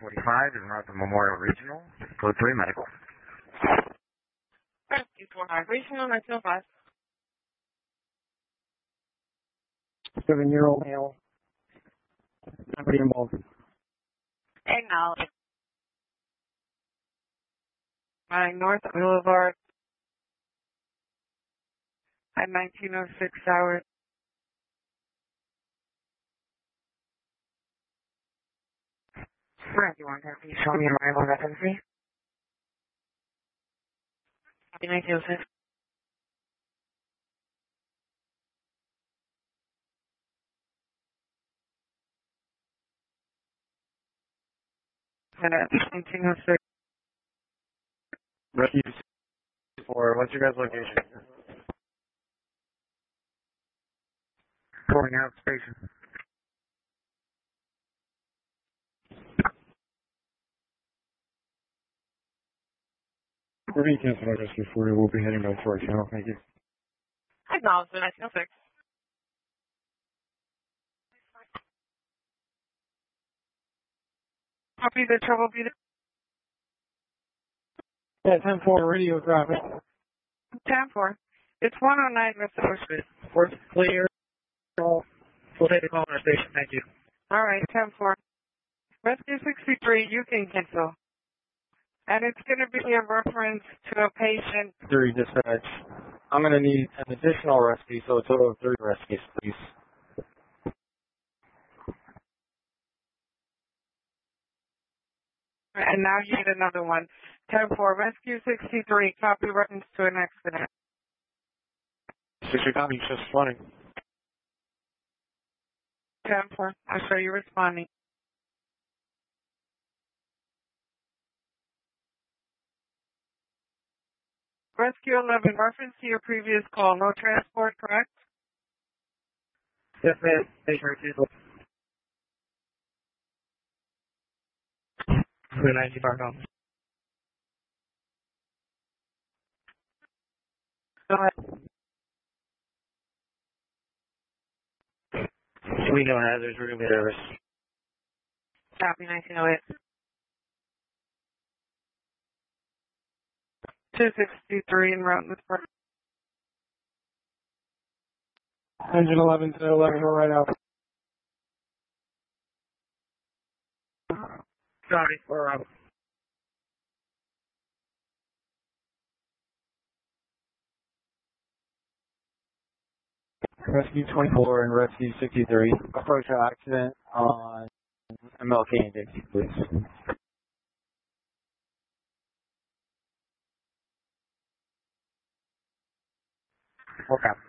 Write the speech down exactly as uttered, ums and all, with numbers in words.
forty-five is North Memorial Regional, Code three Medical. Rescue forty-five Regional, nine oh five. Seven-year-old male. Nobody involved. Acknowledge. Nine North Boulevard at nineteen oh six hours. Correct, you want to please show me your arrival residency? nineteen oh six. nineteen oh six. Rescue four, what's your guys' location? Pulling out station. We're being canceled by Rescue four. We'll be heading back to our channel. Thank you. Acknowledge the nineteen oh six. Copy the trouble be Yeah, ten four radio traffic. ten four. It's one oh nine West Oak Street. Works clear. We'll take the call on our station. Thank you. All right, ten four. Rescue sixty-three, you can cancel. And it's going to be a reference to a patient. Three dispatch. I'm going to need an additional rescue, so a total of three rescues, please. And now you need another one. ten four, Rescue sixty-three, copy reference to an accident. sixty copy, just flooding. ten four, I'll show you responding. Rescue eleven, reference to your previous call. No transport, correct? Yes, ma'am. Thank you. two ninety-five dollars. Go ahead. We know hazards. We're going to be nervous. Copy nineteen oh eight. two sixty-three in Routledge Park. Engine eleven to eleven, we're right out. Sorry, we're out. Rescue twenty-four and Rescue sixty-three. Approach an accident on M L K and Dixie, please. Okay.